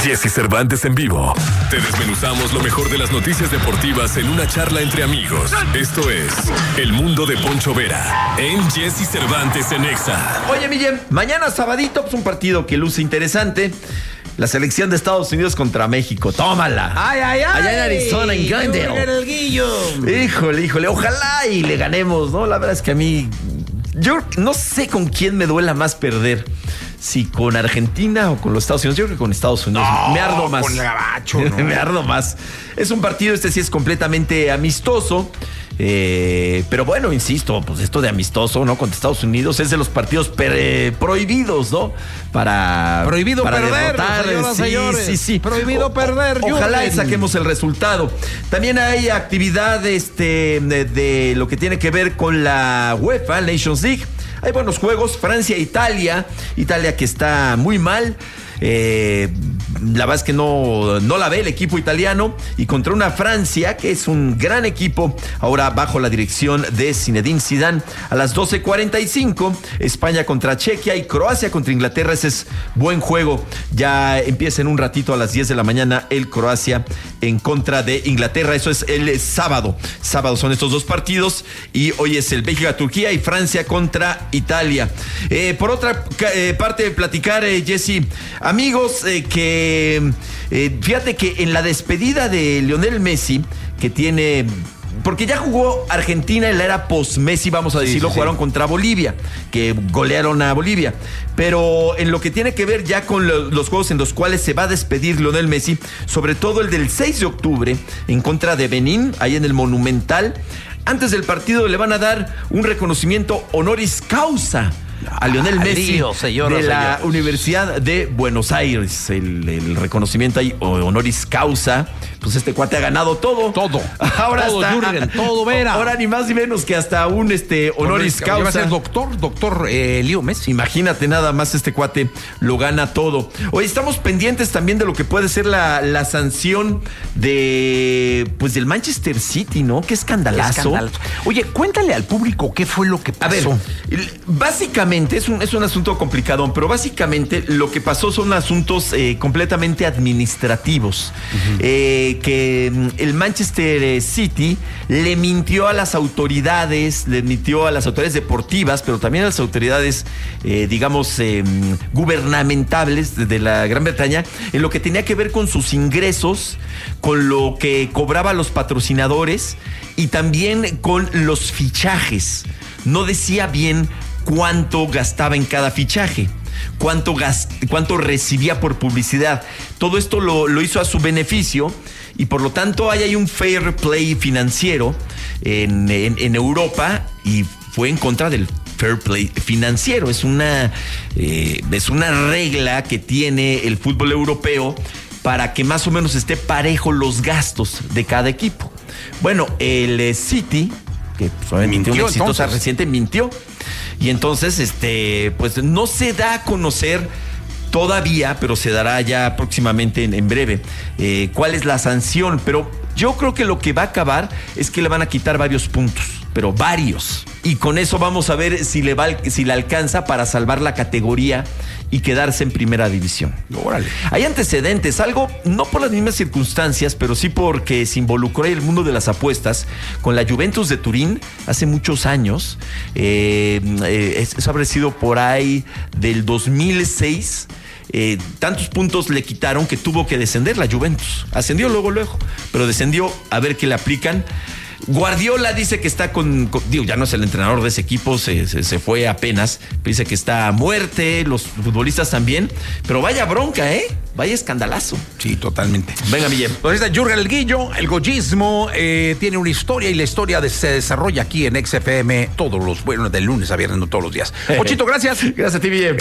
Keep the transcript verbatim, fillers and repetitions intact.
Jesse Cervantes en vivo. Te desmenuzamos lo mejor de las noticias deportivas en una charla entre amigos. Esto es El Mundo de Poncho Vera en Jesse Cervantes en Exa. Oye, Millem, mañana sabadito, pues un partido que luce interesante. La selección de Estados Unidos contra México. Tómala. Ay, ay, ay. Allá en Arizona, en Glendale. El guillo. Híjole, híjole. Ojalá y le ganemos, ¿no? La verdad es que a mí... Yo no sé con quién me duela más perder. Si con Argentina o con los Estados Unidos. Yo creo que con Estados Unidos. No, me ardo más. con el gabacho, ¿no? Me ardo más. Es un partido, este sí es completamente amistoso. Eh, pero bueno, insisto, pues esto de amistoso, ¿no? Contra Estados Unidos es de los partidos per, eh, prohibidos, ¿no? Para Prohibido para perder, derrotar. señoras, sí, señores. sí, sí. Prohibido o, perder. o, Ojalá Jürgen. saquemos el resultado. También hay actividad este, de, de lo que tiene que ver con la UEFA Nations League. Hay buenos juegos, Francia, Italia. Italia que está muy mal. Eh, la verdad es que no, no la ve el equipo italiano, y contra una Francia que es un gran equipo, ahora bajo la dirección de Zinedine Zidane. A las doce cuarenta y cinco, España contra Chequia y Croacia contra Inglaterra. Ese es buen juego. Ya empieza en un ratito a las diez de la mañana el Croacia en contra de Inglaterra. Eso es el sábado. Sábado son estos dos partidos, y hoy es el Bélgica-Turquía y Francia contra Italia. Eh, por otra eh, parte, platicar, eh, Jesse, amigos, eh, que eh, fíjate que en la despedida de Lionel Messi, que tiene... Porque ya jugó Argentina en la era post-Messi, vamos a decirlo, sí, sí, jugaron sí. contra Bolivia, que golearon a Bolivia. Pero en lo que tiene que ver ya con lo, los juegos en los cuales se va a despedir Lionel Messi, sobre todo el del seis de octubre, en contra de Benín, ahí en el Monumental, antes del partido le van a dar un reconocimiento honoris causa a Lionel Messi Lío, señora, de la señora. Universidad de Buenos Aires. El, el reconocimiento ahí, honoris causa. Pues este cuate ha ganado todo. Todo. Ahora todo, está, Jürgen, todo, Vera. Ahora ni más ni menos que hasta un este honoris causa. Va a ser doctor, doctor eh, Lío Messi. Imagínate nada más, este cuate lo gana todo. Oye, estamos pendientes también de lo que puede ser la, la sanción de pues del Manchester City, ¿no? Qué escandalazo. Qué escandalazo. Oye, cuéntale al público qué fue lo que pasó. A ver, básicamente es un, es un asunto complicado, pero básicamente lo que pasó son asuntos eh, completamente administrativos. Uh-huh. Eh, que el Manchester City le mintió a las autoridades, le mintió a las autoridades deportivas, pero también a las autoridades, eh, digamos, eh, gubernamentales de, de la Gran Bretaña, en lo que tenía que ver con sus ingresos, con lo que cobraba los patrocinadores y también con los fichajes. No decía bien cuánto gastaba en cada fichaje, cuánto, gast, cuánto recibía por publicidad. Todo esto lo, lo hizo a su beneficio, y por lo tanto hay, hay un fair play financiero en, en, en Europa, y fue en contra del fair play financiero. Es una, eh, es una regla que tiene el fútbol europeo para que más o menos esté parejo los gastos de cada equipo. Bueno, el City, que pues, mintió, una exitosa entonces. reciente, mintió. Y entonces, este, pues no se da a conocer todavía, pero se dará ya próximamente en, en breve, eh, cuál es la sanción. Pero yo creo que lo que va a acabar es que le van a quitar varios puntos, pero varios. Y con eso vamos a ver si le, va, si le alcanza para salvar la categoría y quedarse en primera división. Órale. Hay antecedentes, algo no por las mismas circunstancias, pero sí porque se involucró en el mundo de las apuestas con la Juventus de Turín hace muchos años. Eh, eh, eso habrá sido por ahí del dos mil seis. Eh, tantos puntos le quitaron que tuvo que descender la Juventus. Ascendió luego, luego, pero descendió. A ver qué le aplican. Guardiola dice que está con, con digo, ya no es el entrenador de ese equipo, se, se, se fue apenas, dice que está a muerte, los futbolistas también, pero vaya bronca, ¿eh? Vaya escandalazo. Sí, totalmente. Venga, Millem. Pues está Jürgen el Guillo, el gollismo, eh, tiene una historia, y la historia de, se desarrolla aquí en X F M todos los, bueno, de lunes a viernes, no todos los días. Ochito, gracias. Gracias a ti, Millem.